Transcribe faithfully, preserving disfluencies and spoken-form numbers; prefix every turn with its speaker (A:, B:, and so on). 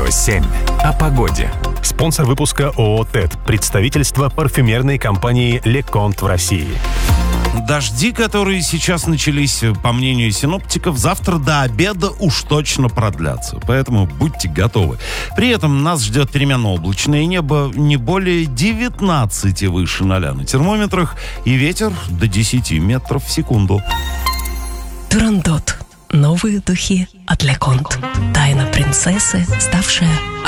A: Радио семь. О погоде. Спонсор выпуска ООО «ТЭД». Представительство парфюмерной компании «Леконт» в России.
B: Дожди, которые сейчас начались, по мнению синоптиков, завтра до обеда уж точно продлятся. Поэтому будьте готовы. При этом нас ждет переменно-облачное небо не более девятнадцати выше ноля на термометрах и ветер до десяти метров в секунду.
C: Турандот. Новые духи от Леконт. Тайна принцессы, ставшая